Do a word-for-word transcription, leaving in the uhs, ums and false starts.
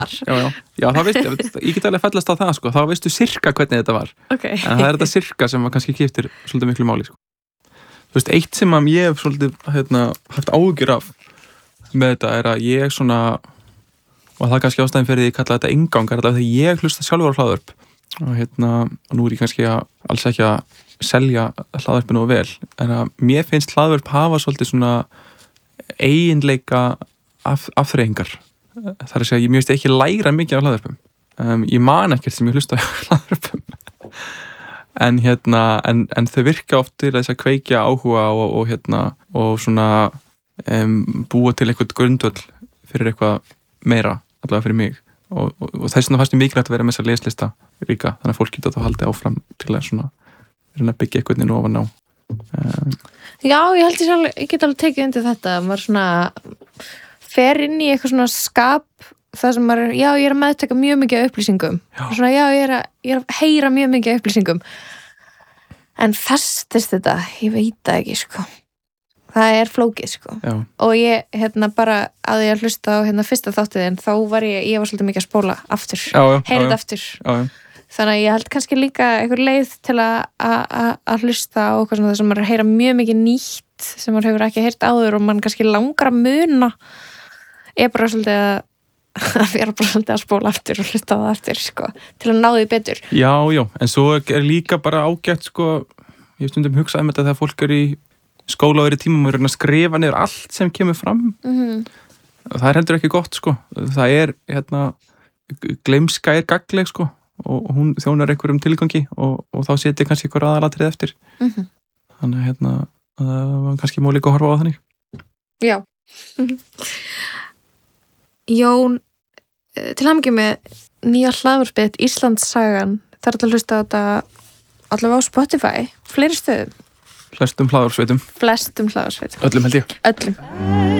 var. Já, já, já, það veistu, ég get alveg fellast á það, sko, þá veistu sirka hvernig þetta var. Okay. En það er þetta sirka sem að kannski skiptir svolítið miklu máli, sko. Þú veist, eitt sem að ég hef svolítið, hérna, haft áhyggjur af með þetta er að ég svona, og það er kannski ástæðin fyrir því að ég kalla þetta inngang, er þetta að ég hlusta sjálfur á hlaðvörp. Og hérna, og nú er ég kannski að, alls ekki að selja hlaðvörpinu og vel, en að mér finnst hlaðvörp hafa svolítið svona eiginleika af, afþreyingar. Það er að segja, ég mjög veist ekki læra mikið af hlaðvörpum. Um, ég man ekkert sem ég hlusta á hlaðvörpum. En hérna, en, en þau virka oft til þess að kveikja áhuga og, og hérna, og svona um, búa til eitthvað grundvöll fyrir eitthvað meira, allavega fyrir mig. Og, og, og þess vegna fannst ég mikilvægt að vera með þessa leslista líka, þannig að fólk geta þá haldið áfram til að svona, að byggja eitthvað inn ofan á. Um, Já, ég held ég sjálf, ég get alveg tekið undir þetta, maður svona fer inn í eitthvað svona skap það sem maður, já, ég er að meðtaka mjög mikið af upplýsingum, já, svona, já ég, er að, ég er að heyra mjög mikið af upplýsingum en festist þetta, ég veit það ekki, sko það er flókið, sko já. Og ég, hérna, bara að ég hlusta á hérna fyrsta þáttiðin, þá var ég ég var svolítið mikið að spóla aftur, heyra þetta aftur já, já. Þannig að ég held kannski líka einhver leið til að að hlusta á eitthvað svona það sem maður heyra mjög mikið nýtt sem maður hefur ekki heyrt áður og mann kannski langar að muna er bara svolítið að að vera bara svolítið að spóla aftur og hlusta á það aftur, sko, til að ná því betur. Já, já, en svo er líka bara ágætt, sko, ég stundum hugsaði með þetta þegar fólk er í skóla og er í tímum og er að skrifa niður allt sem kemur fram. Mm-hmm. Það er heldur ekki gott, sko. Það er, hérna, gleymska er gagnleg, sko, og hún þjónar einhverjum tilgangi og, og þá setja kannski einhver aðalatrið eftir. Mm-hmm. Þannig, hérna, það kannski má líka horfa á þannig. Já. Jón, til hamingju með nýja hlaðvarpið Íslandssagan, það er að hlusta á þetta allavega á Spotify, fleiri stöðum. Flestum hlaðvarpsveitum. Flestum hlaðvarpsveitum. Öllum held ég. Öllum.